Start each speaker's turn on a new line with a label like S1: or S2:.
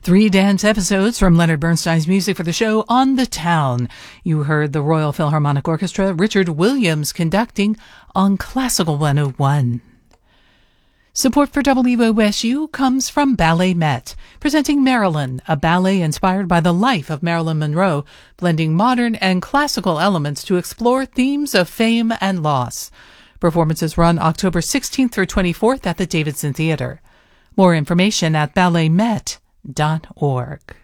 S1: 3 dance episodes from Leonard Bernstein's music for the show On the Town. You heard the Royal Philharmonic Orchestra, Richard Williams conducting on Classical 101. Support for WOSU comes from Ballet Met, presenting Marilyn, a ballet inspired by the life of Marilyn Monroe, blending modern and classical elements to explore themes of fame and loss. Performances run October 16th through 24th at the Davidson Theater. More information at balletmet.org.